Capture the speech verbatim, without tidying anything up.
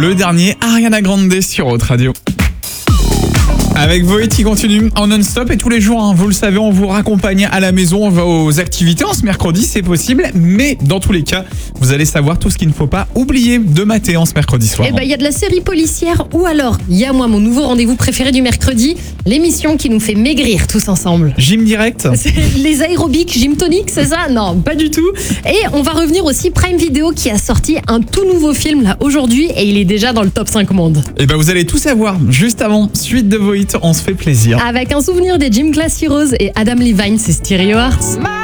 le dernier Ariana Grande sur Haute Radio. Avec Voit qui continue en non-stop et tous les jours, hein, vous le savez, on vous raccompagne à la maison, on va aux activités en ce mercredi, c'est possible, mais dans tous les cas, vous allez savoir tout ce qu'il ne faut pas oublier de mater en ce mercredi soir. Eh ben, il y a de la série policière ou alors, il y a moi, mon nouveau rendez-vous préféré du mercredi, l'émission qui nous fait maigrir tous ensemble. Gym direct. C'est les aérobics, gym tonic, c'est ça? Non, pas du tout. Et on va revenir aussi Prime Video qui a sorti un tout nouveau film là aujourd'hui et il est déjà dans le top cinq monde. Et ben vous allez tout savoir juste avant, suite de Voit, on se fait plaisir. Avec un souvenir des Gym Class Heroes et Adam Levine, c'est Stereo Hearts.